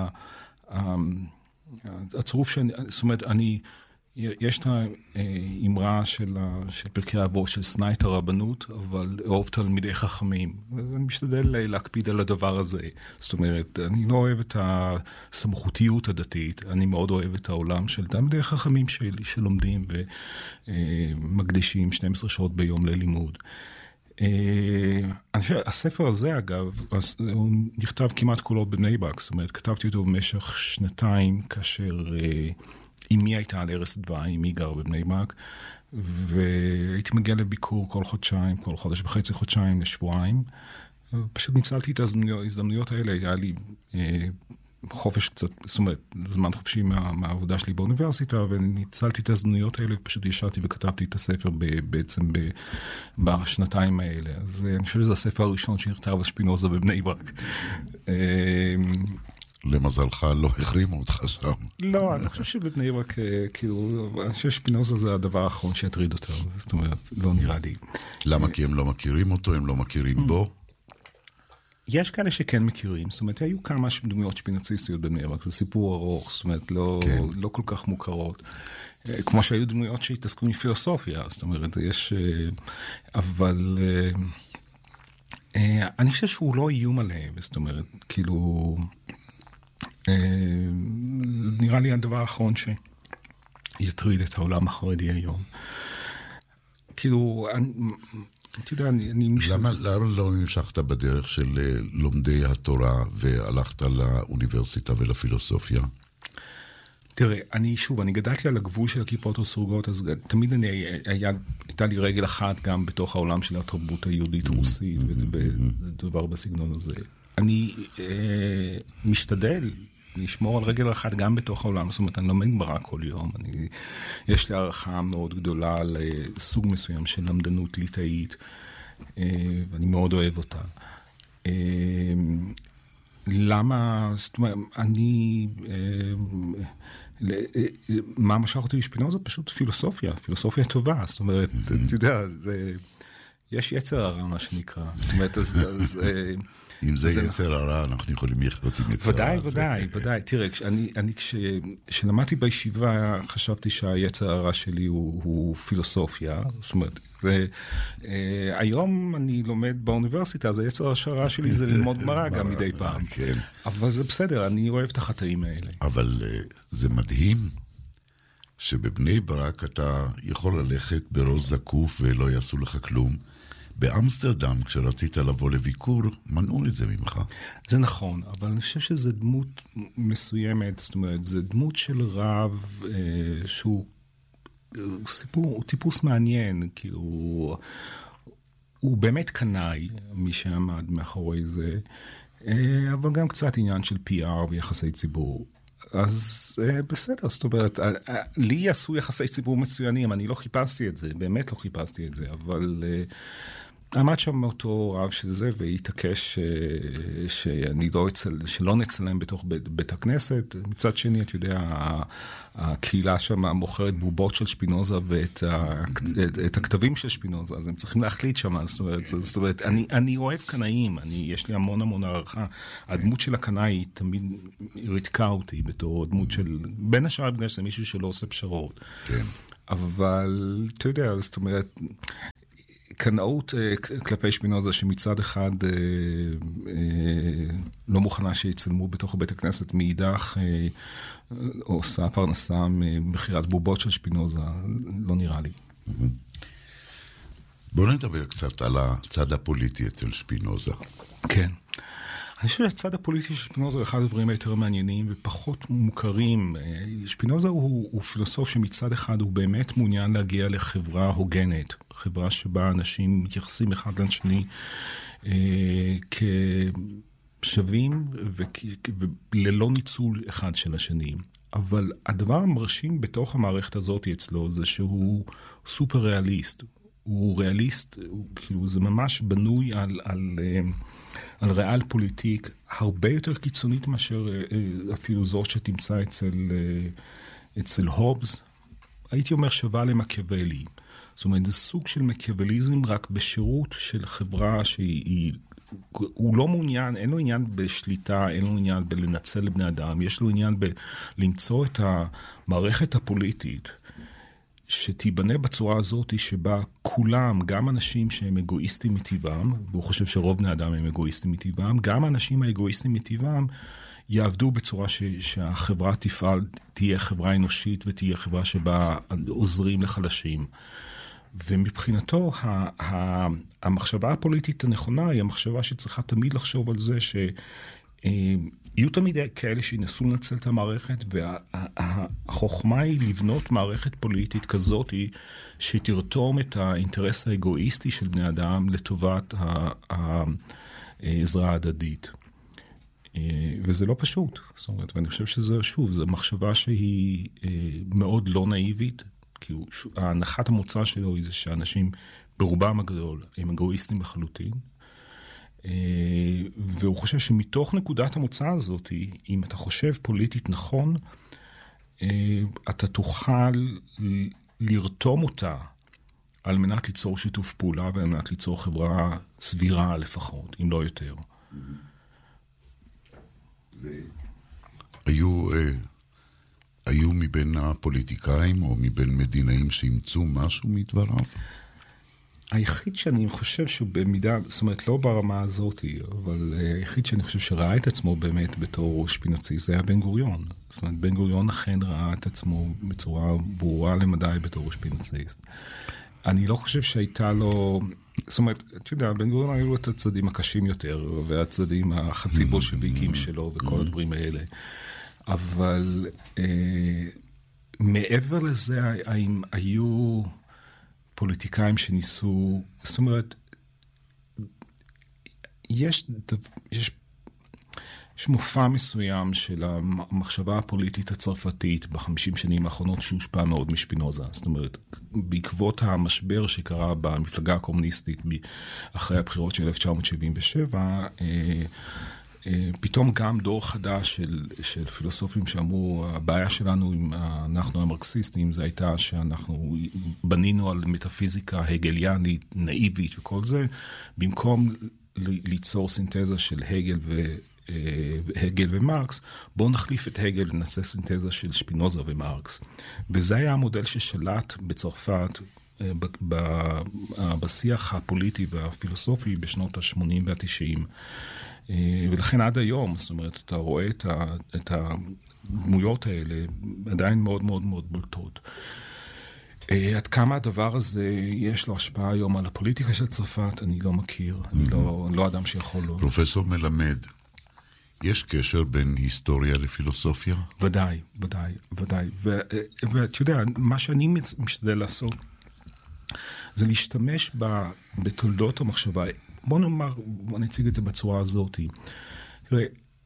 הצירוף שאני, זאת אומרת, אני... יש את האמרה של, של פרקי אבות של שנא את הרבנות, אבל אוהב תלמידי חכמים. אני משתדל להקפיד על הדבר הזה. זאת אומרת, אני לא אוהב את הסמכותיות הדתית, אני מאוד אוהב את העולם של תלמידי חכמים שלי, שלומדים ומקדישים שתים עשרה שעות ביום ללימוד. אני חושב, הספר הזה אגב, הוא נכתב כמעט כולו בבני ברק, זאת אומרת, כתבתי אותו במשך שנתיים, כאשר... אמי הייתה על ערש דווי, אמי גר בבני ברק, והייתי מגיע לביקור כל חודשיים, כל חודש וחצי חודשיים לשבועיים. פשוט ניצלתי את ההזדמנויות האלה, היה לי אה, חופש קצת, זאת אומרת, זמן חופשי מה, מהעבודה שלי באוניברסיטה, וניצלתי את ההזדמנויות האלה, ופשוט ישרתי וכתבתי את הספר ב, בעצם ב, בשנתיים האלה. אז אני חושב שזה הספר הראשון שנכתב על שפינוזה בבני ברק. אה,
למזלך לא החרימו אותך שם.
לא, אני חושב שבבני ברק, כאילו, אני חושב שפינוזה זה הדבר האחרון שיטריד אותו, זאת אומרת, לא נראה לי.
למה? כי הם לא מכירים אותו, הם לא מכירים בו?
יש כאלה שכן מכירים, זאת אומרת, היו כמה דמויות שפינוציסטיות בבני ברק, זה סיפור ארוך, זאת אומרת, לא, לא כל כך מוכרות. כמו שהיו דמויות שהתעסקו עם פילוסופיה, זאת אומרת, יש, אבל אני חושב שהוא לא איום עליהם, זאת אומרת, כאילו... נראה לי הדבר האחרון שיטריד את העולם החרדי היום. כאילו, אתה יודע, אני משתתף...
למה לא נמשכת בדרך של לומדי התורה והלכת לאוניברסיטה ולפילוסופיה?
תראה, אני שוב, אני גדלתי על הגבול של הכיפות הסרוגות, אז תמיד אני, היה, הייתה לי רגל אחת גם בתוך העולם של התרבות היהודית רוסית, ודבר בסגנון הזה. אני אה, משתדל לשמור על רגל אחת גם בתוך העולם, זאת אומרת, אני לומד גמרא כל יום, אני, יש לי הערכה מאוד גדולה לסוג מסוים של למדנות ליטאית, אה, ואני מאוד אוהב אותה. אה, למה, זאת אומרת, אני, אה, מה משך אותי בשפינוזה? פשוט פילוסופיה, פילוסופיה טובה, זאת אומרת, אתה יודע, זה, יש יצר הרע, מה שנקרא, זאת אומרת, אז... אז
אם זה יצר הרע, אנחנו יכולים לחיות עם יצר הרע.
ודאי, ודאי, ודאי. תראה, אני כשלמדתי בישיבה, חשבתי שהיצר הרע שלי הוא פילוסופיה, זאת אומרת, והיום אני לומד באוניברסיטה, אז היצר הרע שלי זה ללמוד גמרא גם מדי פעם. אבל זה בסדר, אני אוהב את החטאים האלה.
אבל זה מדהים שבבני ברק אתה יכול ללכת בראש זקוף ולא יעשו לך כלום. באמסטרדם, כשרצית לבוא לביקור, מנעו את זה ממך.
זה נכון, אבל אני חושב שזו דמות מסוימת, זאת אומרת, זו דמות של רב אה, שהוא הוא סיפור, הוא טיפוס מעניין, כאילו, הוא באמת קנאי, מי שעמד מאחורי זה, אה, אבל גם קצת עניין של פי אר ויחסי ציבור. אז אה, בסדר, זאת אומרת, אה, אה, לי עשו יחסי ציבור מצוינים, אני לא חיפשתי את זה, באמת לא חיפשתי את זה, אבל... אה, עמד שם אותו רב של זה, והתעקש שאני לא אצל, שלא נצלם בתוך בית, בית הכנסת. מצד שני, אתה יודע, הקהילה שם מוכרת בובות של שפינוזה ואת ה, את, את הכתבים של שפינוזה, אז הם צריכים להחליט שם. זאת אומרת, זאת אומרת אני, אני אוהב קנאים, אני, יש לי המון המון הערכה. הדמות של הקנאי היא תמיד ריתקה אותי בתור דמות של, בין השאר בגלל שזה מישהו שלא עושה פשרות.
כן.
אבל, אתה יודע, זאת אומרת, קנאות כלפי שפינוזה שמצד אחד לא מוכנה שיצלמו בתוך בית הכנסת, מאידך עושה פרנסה ממכירת בובות של שפינוזה, לא נראה לי.
בואו נדבר קצת על הצד הפוליטי אצל שפינוזה.
כן. אני חושב שהצד הפוליטי של שפינוזה הוא אחד הדברים היותר מעניינים ופחות מוכרים. שפינוזה הוא, הוא פילוסוף שמצד אחד הוא באמת מעוניין להגיע לחברה הוגנת, חברה שבה אנשים מתייחסים אחד לשני אה, כשווים וללא ניצול אחד של השני. אבל הדבר המרשים בתוך המערכת הזאת אצלו זה שהוא סופר ריאליסט. הוא ריאליסט, הוא, כאילו, זה ממש בנוי על, על, על ריאל פוליטיק, הרבה יותר קיצונית מאשר אפילו זאת שתמצא אצל, אצל הובס. הייתי אומר שווה למקיאוולי. זאת אומרת, זה סוג של מקיאווליזם רק בשירות של חברה שהיא, הוא לא מעוניין, אין לו עניין בשליטה, אין לו עניין בלנצל לבני אדם, יש לו עניין בלמצוא את המערכת הפוליטית, שתיבנה בצורה הזאת שבה כולם, גם אנשים שהם אגואיסטים מטבעם, והוא חושב שרוב בני אדם הם אגואיסטים מטבעם, גם האנשים האגואיסטים מטבעם יעבדו בצורה ש, שהחברה תפעל, תהיה חברה אנושית ותהיה חברה שבה עוזרים לחלשים. ומבחינתו, ה, ה, המחשבה הפוליטית הנכונה היא המחשבה שצריכה תמיד לחשוב על זה ש... יהיו תמיד כאלה שינסו לנצל את המערכת, והחוכמה היא לבנות מערכת פוליטית כזאת שתרתום את האינטרס האגואיסטי של בני אדם לטובת העזרה ההדדית. וזה לא פשוט. זאת אומרת, ואני חושב שזה, שוב, זו מחשבה שהיא מאוד לא נאיבית, כי ההנחת המוצא שלו היא זה שאנשים ברובם הגדול הם אגואיסטים לחלוטין, והוא חושב שמתוך נקודת המוצא הזאת, אם אתה חושב פוליטית נכון, אתה תוכל לרתום אותה על מנת ליצור שיתוף פעולה ועל מנת ליצור חברה סבירה לפחות, אם לא יותר.
היו, היו מבין הפוליטיקאים או מבין מדינאים שימצאו משהו מדבריו?
היחיד שאני חושב שהוא במידה, זאת אומרת לא ברמה הזאת, אבל היחיד שאני חושב שראה את עצמו באמת בתור שפינוציסט, זה היה בן גוריון. זאת אומרת, בן גוריון אכן ראה את עצמו בצורה ברורה למדי בתור שפינוציסט. אני לא חושב שהייתה לו, זאת אומרת, אתה יודע, בן גוריון היו לו את הצדדים הקשים יותר, והצדדים החצי בולשביקים שלו וכל הדברים האלה. אבל אה, מעבר לזה, האם היו פוליטיקאים שניסו, זאת אומרת, יש, יש יש מופע מסוים של המחשבה הפוליטית הצרפתית בחמישים שנים האחרונות שהושפע מאוד משפינוזה. זאת אומרת, בעקבות המשבר שקרה במפלגה הקומוניסטית אחרי הבחירות של אלף תשע מאות שבעים ושבע, פתאום גם דור חדש של, של פילוסופים שאמרו, הבעיה שלנו, עם, אנחנו המרקסיסטים, זה הייתה שאנחנו בנינו על מטאפיזיקה הגליאנית, נאיבית וכל זה, במקום ליצור סינתזה של הגל ו... הגל ומרקס, בואו נחליף את הגל ונעשה סינתזה של שפינוזה ומרקס. וזה היה המודל ששלט בצרפת בשיח הפוליטי והפילוסופי בשנות ה-שמונים וה-תשעים. ולכן עד היום, זאת אומרת, אתה רואה את הדמויות האלה עדיין מאוד מאוד מאוד בולטות. עד כמה הדבר הזה יש לו השפעה היום על הפוליטיקה של צרפת, אני לא מכיר. אני לא, לא אדם שיכול לו.
פרופסור מלמד, יש קשר בין היסטוריה לפילוסופיה?
ודאי, ודאי, ודאי. ואת יודע, מה שאני משתדל לעשות, זה להשתמש בתולדות המחשבה. בוא נאמר, בוא נציג את זה בצורה הזאת. תראה,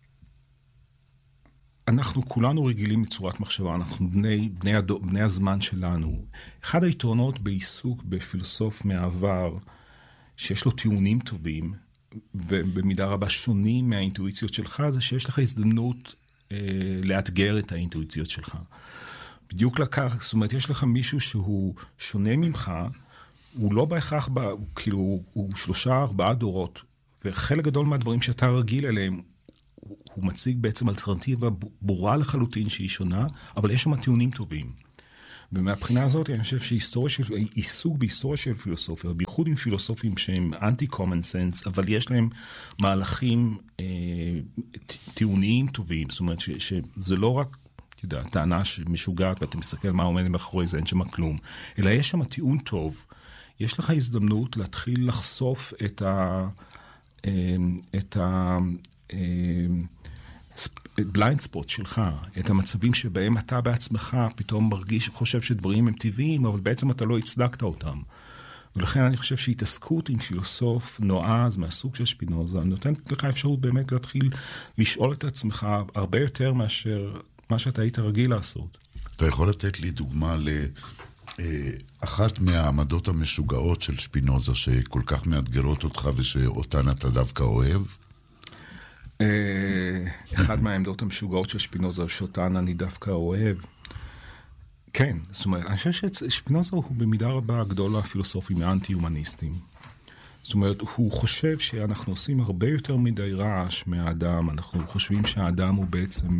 אנחנו כולנו רגילים מצורת מחשבה, אנחנו בני, בני, הדו, בני הזמן שלנו. אחד היתרונות בעיסוק בפילוסוף מהעבר, שיש לו טיעונים טובים, ובמידה רבה שונים מהאינטואיציות שלך, זה שיש לך הזדמנות אה, לאתגר את האינטואיציות שלך. בדיוק לכך, זאת אומרת, יש לך מישהו שהוא שונה ממך, הוא לא בהכרח, בה, הוא, כאילו, הוא, הוא שלושה, ארבעה דורות, וחלק גדול מהדברים שאתה רגיל אליהם, הוא, הוא מציג בעצם אלטרנטיבה ברורה לחלוטין שהיא שונה, אבל יש שם טיעונים טובים. ומהבחינה הזאת אני חושב שהיסטוריה של, עיסוק בהיסטוריה של פילוסופיה, בייחוד עם פילוסופים שהם אנטי-common sense, אבל יש להם מהלכים אה, טיעוניים טובים, זאת אומרת ש, שזה לא רק, אתה יודע, טענה משוגעת ואתה מסתכל מה עומד מאחורי זה, אין שם כלום, אלא יש שם טיעון טוב, יש לך הזדמנות להתחיל לחשוף את ה... אה, את ה... אה, בליינד ספוט שלך, את המצבים שבהם אתה בעצמך פתאום מרגיש, חושב שדברים הם טבעיים, אבל בעצם אתה לא הצדקת אותם. ולכן אני חושב שהתעסקות עם פילוסוף נועז מהסוג של שפינוזה, נותנת לך אפשרות באמת להתחיל לשאול את עצמך הרבה יותר מאשר מה שאתה היית רגיל לעשות.
אתה יכול לתת לי דוגמה לאחת מהעמדות המשוגעות של שפינוזה, שכל כך מאתגרות אותך ושאותן אתה דווקא אוהב?
אחד מהעמדות המשוגעות של שפינוזה, שאותן אני דווקא אוהב. כן, זאת אומרת, אני חושב ששפינוזה הוא במידה רבה גדול הפילוסופים האנטי-הומניסטים. זאת אומרת, הוא חושב שאנחנו עושים הרבה יותר מדי רעש מהאדם, אנחנו חושבים שהאדם הוא בעצם...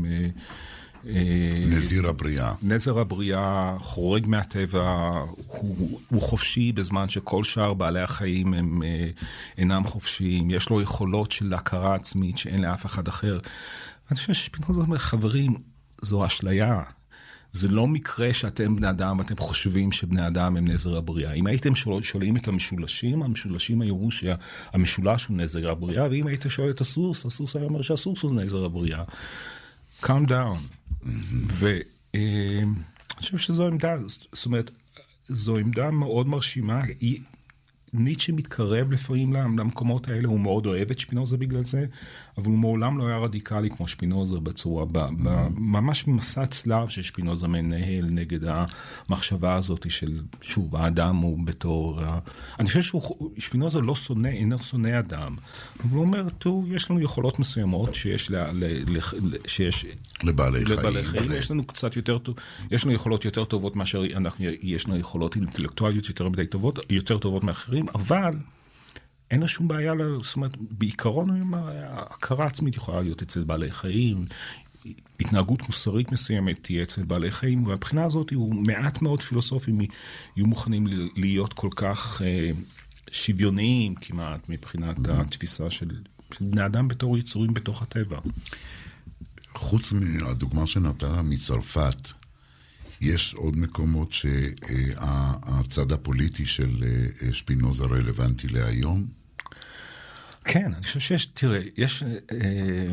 נזיר הבריאה.
נזר הבריאה, חורג מהטבע, הוא, הוא חופשי בזמן שכל שאר בעלי החיים הם אינם חופשיים, יש לו יכולות של הכרה עצמית שאין לאף אחד אחר. אני חושב ששפינוזה אומר, חברים, זו אשליה. זה לא מקרה שאתם בני אדם, ואתם חושבים שבני אדם הם נזר הבריאה. אם הייתם שואלים את המשולשים, המשולשים היו שהמשולש הוא נזר הבריאה, ואם הייתם שואל את הסוס, הסוס היה אומר שהסוס הוא נזר הבריאה. calm down. ואני חושב שזו עמדה, זאת אומרת, זו עמדה מאוד מרשימה, ניטשה מתקרב לפעמים למקומות האלה, הוא מאוד אוהב את שפינוזה בגלל זה, אבל הוא מעולם לא היה רדיקלי כמו שפינוזה בצורה, ממש מסע צלב ששפינוזה מנהל נגד המחשבה הזאת של, שוב, האדם הוא בתור, אני חושב ששפינוזה לא שונא, אינו שונא אדם, אבל הוא אומר, תראו, יש לנו יכולות מסוימות שיש שיש
לבעלי חיים,
יש לנו קצת יותר טוב, יש לנו יכולות יותר טובות מאשר אנחנו, יש לנו יכולות אינטלקטואליות יותר מדי טובות, יותר טובות מאחרים, אבל אין לה שום בעיה, זאת אומרת, בעיקרון הכרה עצמית יכולה להיות אצל בעלי חיים, התנהגות מוסרית מסוימת תהיה אצל בעלי חיים, והבחינה הזאת הוא מעט מאוד פילוסופים יהיו מוכנים להיות כל כך שוויוניים כמעט מבחינת התפיסה של בני אדם בתור יצורים בתוך הטבע.
חוץ מהדוגמה שנתנה מצרפת, יש עוד מקומות שהצד הפוליטי של שפינוזה רלוונטי להיום?
כן, אני חושב שיש, תראה, יש, אה,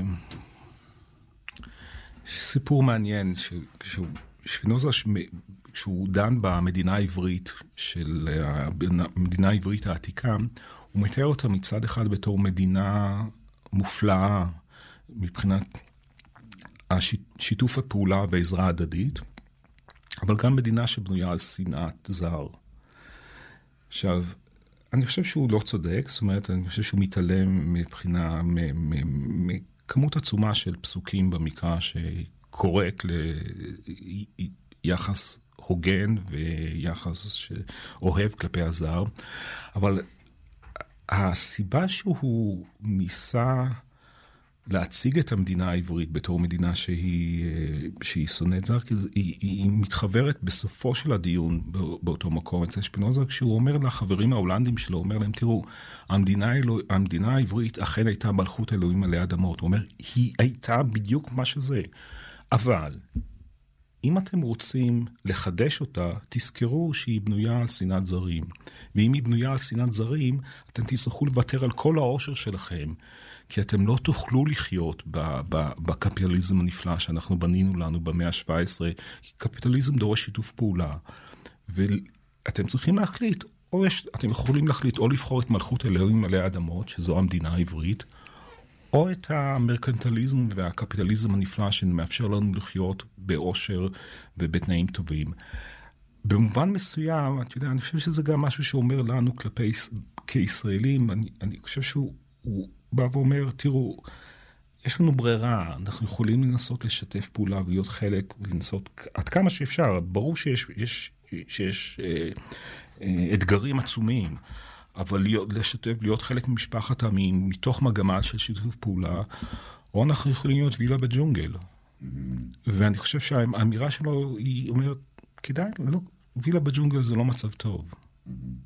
יש סיפור מעניין, ששפינוזה, כשהוא דן במדינה העברית, של המדינה העברית העתיקה, הוא מתאר אותה מצד אחד בתור מדינה מופלאה, מבחינת שיתוף הפעולה בעזרה הדדית, אבל גם מדינה שבנויה על שנאת זר. עכשיו, אני חושב שהוא לא צודק, זאת אומרת, אני חושב שהוא מתעלם מבחינה, מכמות עצומה של פסוקים במקרא שקוראת ליחס הוגן ויחס שאוהב כלפי הזר, אבל הסיבה שהוא ניסה להציג את המדינה העברית בתור מדינה שהיא, שהיא שונאת זר, כי היא, היא מתחברת בסופו של הדיון באותו מקום אצל שפינוזה, כשהוא אומר לחברים ההולנדים שלו, הוא אומר להם, תראו, המדינה, אלוה, המדינה העברית אכן הייתה מלכות אלוהים עלי אדמות. הוא אומר, היא הייתה בדיוק מה שזה. אבל אם אתם רוצים לחדש אותה, תזכרו שהיא בנויה על שנאת זרים. ואם היא בנויה על שנאת זרים, אתם תצטרכו לוותר על כל העושר שלכם, כי אתם לא תוכלו לחיות בקפיטליזם הנפלא שאנחנו בנינו לנו במאה ה-שבע עשרה, כי קפיטליזם דורש שיתוף פעולה. ואתם צריכים להחליט, או יש, אתם יכולים להחליט או לבחור את מלכות אלוהים עלי האדמות, שזו המדינה העברית, או את המרקנטליזם והקפיטליזם הנפלא שמאפשר לנו לחיות בעושר ובתנאים טובים. במובן מסוים, אתה יודע, אני חושב שזה גם משהו שאומר לנו כלפי, כישראלים, אני, אני חושב שהוא הוא בא ואומר, תראו, יש לנו ברירה, אנחנו יכולים לנסות לשתף פעולה ולהיות חלק, ולנסות עד כמה שאפשר, ברור שיש, יש, שיש אה, אה, אתגרים עצומים, אבל להיות, לשתף, להיות חלק ממשפחת עמים, מתוך מגמה של שיתוף פעולה, או אנחנו יכולים להיות וילה בג'ונגל. Mm-hmm. ואני חושב שהאמירה שלו היא אומרת, כדאי, לא, וילה בג'ונגל זה לא מצב טוב. Mm-hmm.